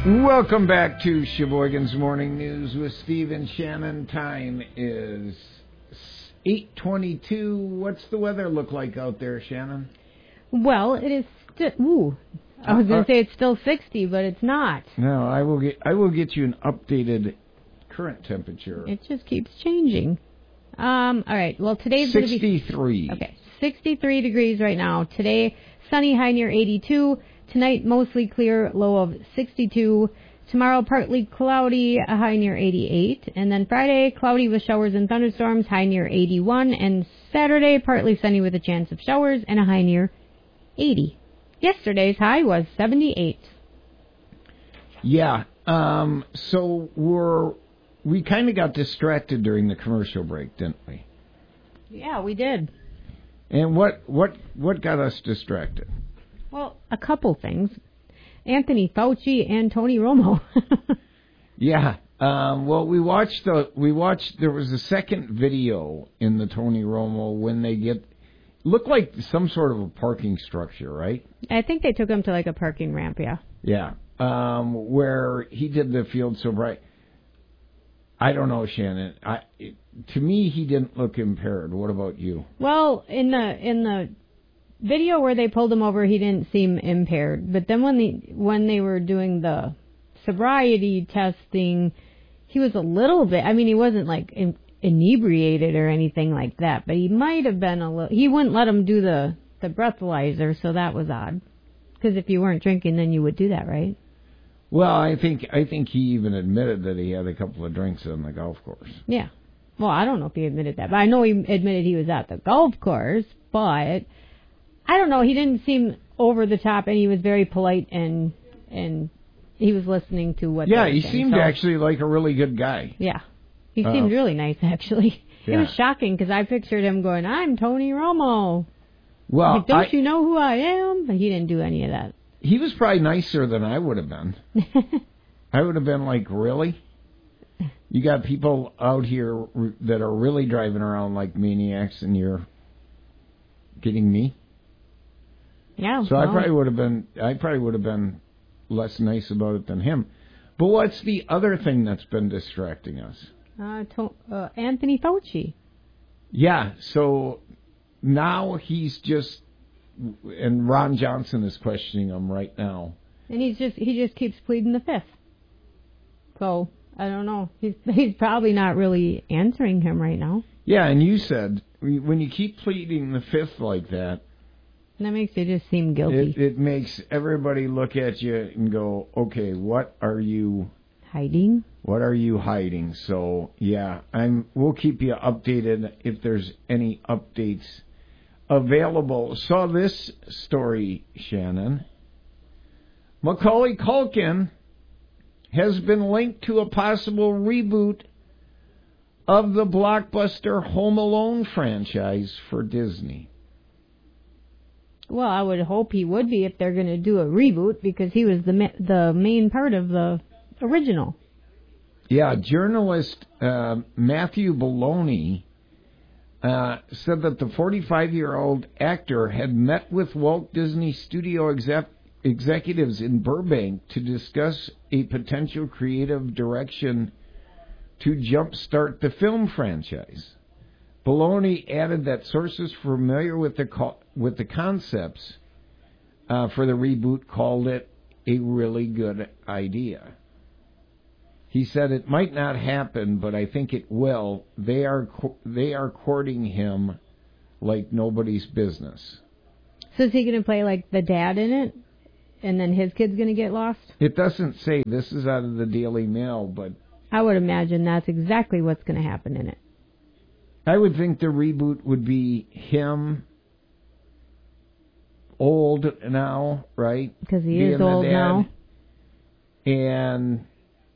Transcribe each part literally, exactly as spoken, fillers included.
Welcome back to Sheboygan's Morning News with Steve and Shannon. Time is eight twenty-two. What's the weather look like out there, Shannon? Well, it is still... Ooh, I was going to uh, say it's still sixty, but it's not. No, I will get I will get you an updated current temperature. It just keeps changing. Um. All right. Well, today's going to be... sixty-three. Okay. sixty-three degrees right now. Today, sunny, high near eighty-two. Tonight, mostly clear, low of sixty-two. Tomorrow, partly cloudy, a high near eighty-eight. And then Friday, cloudy with showers and thunderstorms, high near eighty-one. And Saturday, partly sunny with a chance of showers and a high near eighty. Yesterday's high was seventy-eight. Yeah. Um. So we're we kind of got distracted during the commercial break, didn't we? Yeah, we did. And what what what got us distracted? Well, a couple things. Anthony Fauci and Tony Romo. Yeah. Um, well, we watched the we watched. There was a second video in the Tony Romo when they get looked like some sort of a parking structure, right? I think they took him to like a parking ramp. Yeah. Yeah. Um, where he did the field so bright. I don't know, Shannon. I it, to me, he didn't look impaired. What about you? Well, in the in the. video where they pulled him over, he didn't seem impaired. But then when the when they were doing the sobriety testing, he was a little bit. I mean, he wasn't like in, inebriated or anything like that, but he might have been a little. He wouldn't let him do the the breathalyzer, so that was odd. Because if you weren't drinking, then you would do that, right? Well, I think I think he even admitted that he had a couple of drinks on the golf course. Yeah. Well, I don't know if he admitted that, but I know he admitted he was at the golf course, but. I don't know. He didn't seem over the top, and he was very polite, and and he was listening to what. Yeah, they were he saying, seemed so. actually like a really good guy. Yeah, he uh, seemed really nice, actually. Yeah. It was shocking because I pictured him going, "I'm Tony Romo." Well, like, don't I, you know who I am? But he didn't do any of that. He was probably nicer than I would have been. I would have been like, really? You got people out here that are really driving around like maniacs, and you're getting me? Yeah. So well. I probably would have been I probably would have been less nice about it than him. But what's the other thing that's been distracting us? Uh, to, uh, Anthony Fauci. Yeah. So now he's just, and Ron Johnson is questioning him right now. And he's just he just keeps pleading the fifth. So I don't know. He's he's probably not really answering him right now. Yeah, and you said when you keep pleading the fifth like that. That makes you just seem guilty. It, it makes everybody look at you and go, okay, what are you hiding? What are you hiding? So, yeah, I'm. We'll keep you updated if there's any updates available. Saw this story, Shannon. Macaulay Culkin has been linked to a possible reboot of the blockbuster Home Alone franchise for Disney. Well, I would hope he would be if they're going to do a reboot, because he was the ma- the main part of the original. Yeah, journalist uh, Matthew Bologna uh, said that the forty-five-year-old actor had met with Walt Disney Studio exec- executives in Burbank to discuss a potential creative direction to jumpstart the film franchise. Bologna added that sources familiar with the co- with the concepts uh, for the reboot called it a really good idea. He said it might not happen, but I think it will. They are co- they are courting him like nobody's business. So is he going to play like the dad in it, and then his kid's going to get lost? It doesn't say. This is out of the Daily Mail, but I would imagine that's exactly what's going to happen in it. I would think the reboot would be him old now, right? Because he is old now. And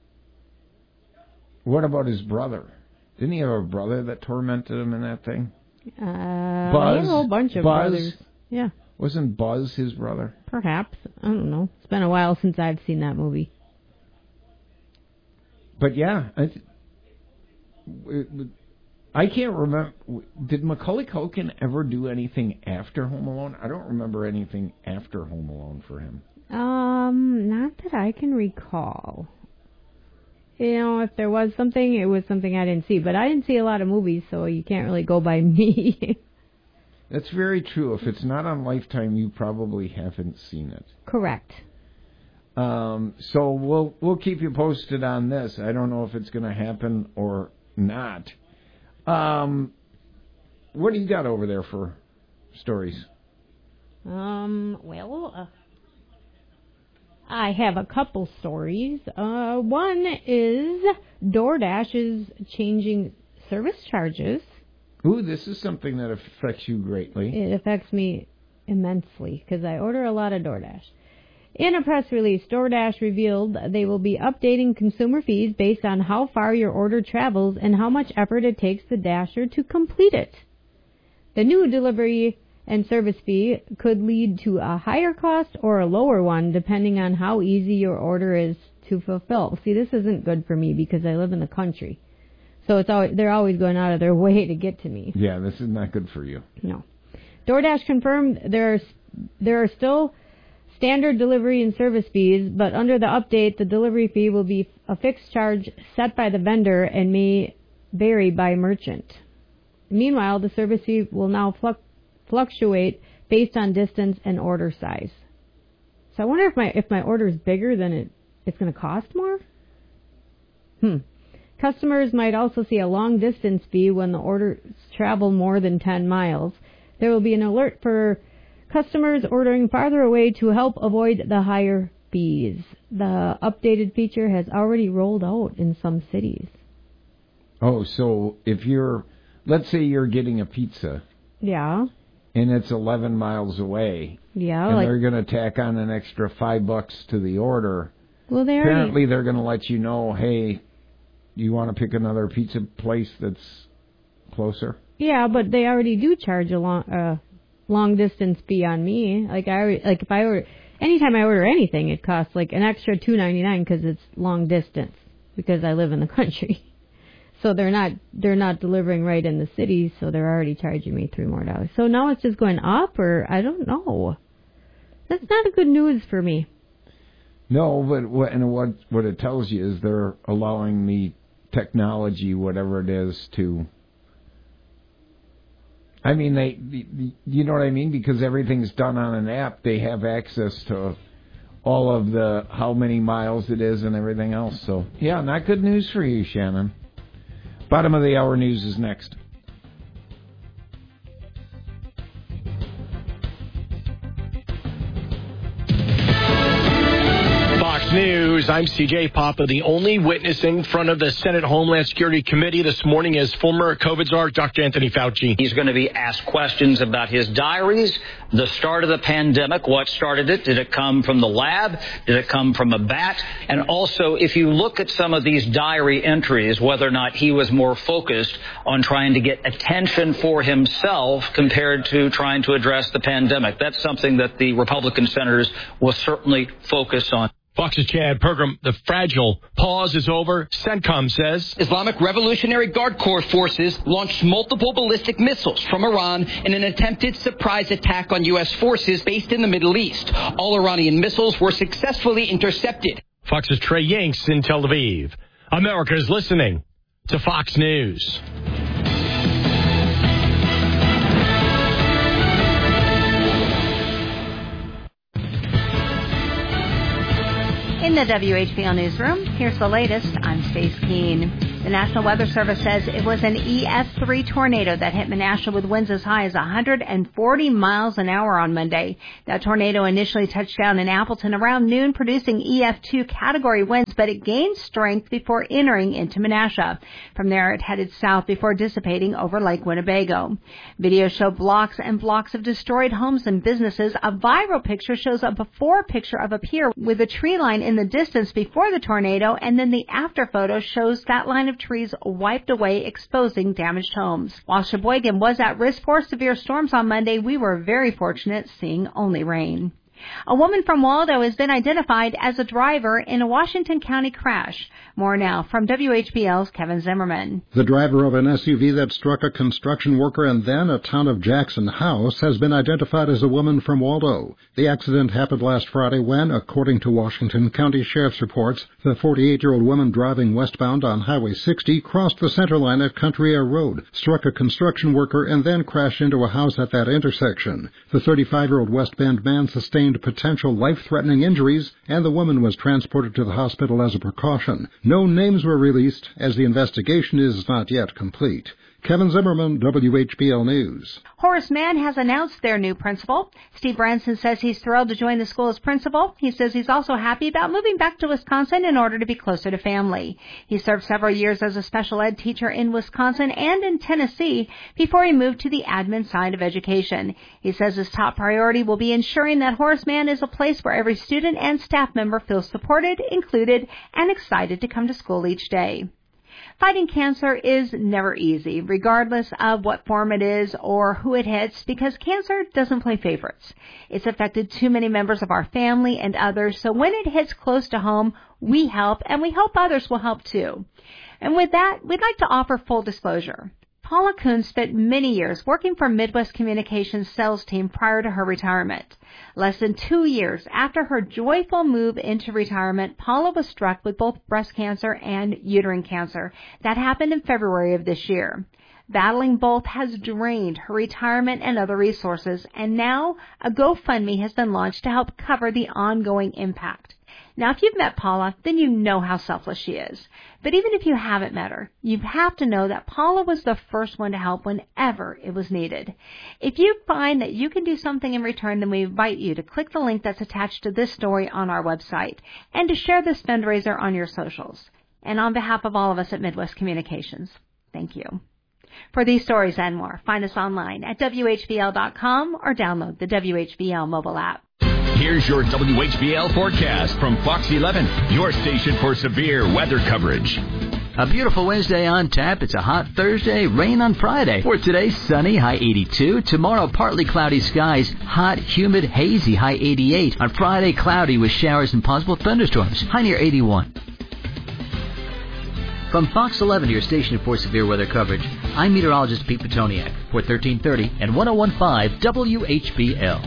what about his brother? Didn't he have a brother that tormented him in that thing? Uh, Buzz? He had a whole bunch of Buzz? brothers. Yeah. Wasn't Buzz his brother? Perhaps. I don't know. It's been a while since I've seen that movie. But yeah, I, th- it, I can't remember. Did Macaulay Culkin ever do anything after Home Alone? I don't remember anything after Home Alone for him. Um, not that I can recall. You know, if there was something, it was something I didn't see. But I didn't see a lot of movies, so you can't really go by me. That's very true. If it's not on Lifetime, you probably haven't seen it. Correct. Um, so we'll we'll keep you posted on this. I don't know if it's going to happen or not. Um, what do you got over there for stories? Um, well, uh, I have a couple stories. Uh, one is DoorDash is changing service charges. Ooh, this is something that affects you greatly. It affects me immensely because I order a lot of DoorDash. In a press release, DoorDash revealed they will be updating consumer fees based on how far your order travels and how much effort it takes the dasher to complete it. The new delivery and service fee could lead to a higher cost or a lower one depending on how easy your order is to fulfill. See, this isn't good for me because I live in the country. So it's always, they're always going out of their way to get to me. Yeah, this is not good for you. No. DoorDash confirmed there are, there are still standard delivery and service fees, but under the update, the delivery fee will be a fixed charge set by the vendor and may vary by merchant. Meanwhile, the service fee will now fluc- fluctuate based on distance and order size. So I wonder if my if my order is bigger, then it it's going to cost more? Hmm. Customers might also see a long distance fee when the orders travel more than ten miles. There will be an alert for customers ordering farther away to help avoid the higher fees. The updated feature has already rolled out in some cities. Oh, so if you're, let's say you're getting a pizza. Yeah. And it's eleven miles away. Yeah. And like, they're going to tack on an extra five bucks to the order. Well, they Apparently already, they're going to let you know, hey, you want to pick another pizza place that's closer? Yeah, but they already do charge a long, uh, long distance fee on me. Like I, like if I order, anytime I order anything, it costs like an extra two ninety-nine because it's long distance because I live in the country. So they're not they're not delivering right in the city, so they're already charging me three more dollars. So now it's just going up, or I don't know. That's not a good news for me. No, but what and what what it tells you is they're allowing the technology, whatever it is, to. I mean, they, you know what I mean? Because everything's done on an app, they have access to all of the how many miles it is and everything else. So, yeah, not good news for you, Shannon. Bottom of the hour news is next. Fox News, I'm C J Papa. The only witness in front of the Senate Homeland Security Committee this morning is former COVID czar Doctor Anthony Fauci. He's going to be asked questions about his diaries, the start of the pandemic, what started it, did it come from the lab, did it come from a bat, and also if you look at some of these diary entries, whether or not he was more focused on trying to get attention for himself compared to trying to address the pandemic. That's something that the Republican senators will certainly focus on. Fox's Chad Pergram, the fragile pause is over. CENTCOM says Islamic Revolutionary Guard Corps forces launched multiple ballistic missiles from Iran in an attempted surprise attack on U S forces based in the Middle East. All Iranian missiles were successfully intercepted. Fox's Trey Yanks in Tel Aviv. America is listening to Fox News. In the W H B L Newsroom, here's the latest. I'm Stace Keene. The National Weather Service says it was an E F three tornado that hit Menasha with winds as high as one hundred forty miles an hour on Monday. That tornado initially touched down in Appleton around noon, producing E F two category winds, but it gained strength before entering into Menasha. From there, it headed south before dissipating over Lake Winnebago. Videos show blocks and blocks of destroyed homes and businesses. A viral picture shows a before picture of a pier with a tree line in the distance before the tornado, and then the after photo shows that line of trees wiped away, exposing damaged homes. While Sheboygan was at risk for severe storms on Monday, we were very fortunate seeing only rain. A woman from Waldo has been identified as a driver in a Washington County crash. More now from W H B L's Kevin Zimmerman. The driver of an S U V that struck a construction worker and then a town of Jackson House has been identified as a woman from Waldo. The accident happened last Friday when, according to Washington County Sheriff's reports, the forty-eight-year-old woman driving westbound on Highway sixty crossed the center line at Country Air Road, struck a construction worker, and then crashed into a house at that intersection. The thirty-five-year-old West Bend man sustained potential life-threatening injuries, and the woman was transported to the hospital as a precaution. No names were released, as the investigation is not yet complete. Kevin Zimmerman, W H B L News. Horace Mann has announced their new principal. Steve Branson says he's thrilled to join the school as principal. He says he's also happy about moving back to Wisconsin in order to be closer to family. He served several years as a special ed teacher in Wisconsin and in Tennessee before he moved to the admin side of education. He says his top priority will be ensuring that Horace Mann is a place where every student and staff member feels supported, included, and excited to come to school each day. Fighting cancer is never easy, regardless of what form it is or who it hits, because cancer doesn't play favorites. It's affected too many members of our family and others, so when it hits close to home, we help, and we hope others will help too. And with that, we'd like to offer full disclosure. Paula Kuhn spent many years working for Midwest Communications sales team prior to her retirement. Less than two years after her joyful move into retirement, Paula was struck with both breast cancer and uterine cancer. That happened in February of this year. Battling both has drained her retirement and other resources, and now a GoFundMe has been launched to help cover the ongoing impact. Now, if you've met Paula, then you know how selfless she is. But even if you haven't met her, you have to know that Paula was the first one to help whenever it was needed. If you find that you can do something in return, then we invite you to click the link that's attached to this story on our website and to share this fundraiser on your socials. And on behalf of all of us at Midwest Communications, thank you. For these stories and more, find us online at W H B L dot com or download the W H B L mobile app. Here's your W H B L forecast from Fox eleven, your station for severe weather coverage. A beautiful Wednesday on tap. It's a hot Thursday, rain on Friday. For today, sunny, high eighty-two. Tomorrow, partly cloudy skies, hot, humid, hazy, high eighty-eight. On Friday, cloudy with showers and possible thunderstorms, high near eighty-one. From Fox eleven, your station for severe weather coverage, I'm meteorologist Pete Petoniak for thirteen thirty and one oh one point five W H B L.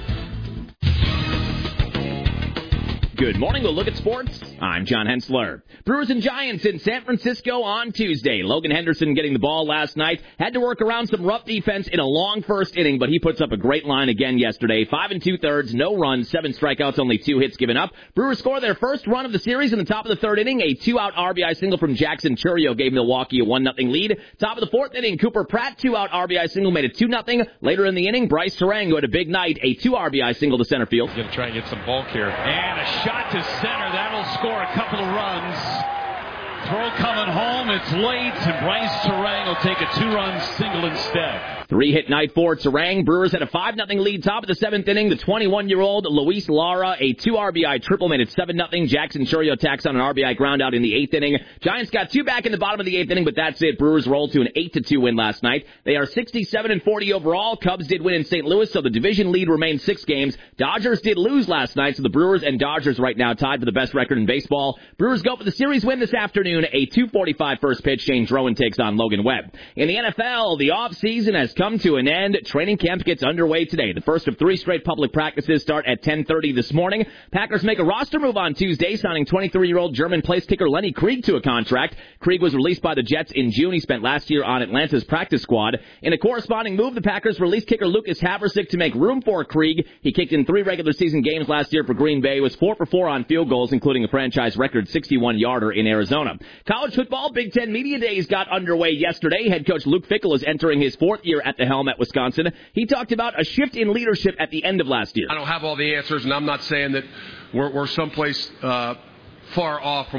Good morning. We'll look at sports. I'm John Hensler. Brewers and Giants in San Francisco on Tuesday. Logan Henderson getting the ball last night. Had to work around some rough defense in a long first inning, but he puts up a great line again yesterday. Five and two-thirds, no runs, seven strikeouts, only two hits given up. Brewers score their first run of the series in the top of the third inning. A two-out R B I single from Jackson Chourio gave Milwaukee a one nothing lead. Top of the fourth inning, Cooper Pratt, two-out R B I single, made it two nothing. Later in the inning, Bryce Tarango had a big night, a two R B I single to center field. Going to try and get some bulk here. And a shot to center. That'll score a couple of runs. Throw coming home. It's late, and Bryce Terang will take a two-run single instead. Three-hit night for Terang. Brewers had a five nothing lead top of the seventh inning. The twenty-one-year-old Luis Lara, a two R B I triple, made it seven nothing. Jackson Chourio tacks on an R B I ground out in the eighth inning. Giants got two back in the bottom of the eighth inning, but that's it. Brewers rolled to an eight to two win last night. They are sixty-seven and forty overall. Cubs did win in Saint Louis, so the division lead remains six games. Dodgers did lose last night, so the Brewers and Dodgers right now tied for the best record in baseball. Brewers go for the series win this afternoon. A two forty-five first pitch. Shane Drowan takes on Logan Webb. In the N F L, the offseason has come to an end. Training camp gets underway today. The first of three straight public practices start at ten thirty this morning. Packers make a roster move on Tuesday, signing twenty-three-year-old German place kicker Lenny Krieg to a contract. Krieg was released by the Jets in June. He spent last year on Atlanta's practice squad. In a corresponding move, the Packers released kicker Lucas Haversick to make room for Krieg. He kicked in three regular season games last year for Green Bay, was four for four on field goals, including a franchise record sixty-one-yarder in Arizona. College football Big Ten Media Days got underway yesterday. Head coach Luke Fickell is entering his fourth year at the helm at Wisconsin. He talked about a shift in leadership at the end of last year. I don't have all the answers, and I'm not saying that we're, we're someplace uh, far off from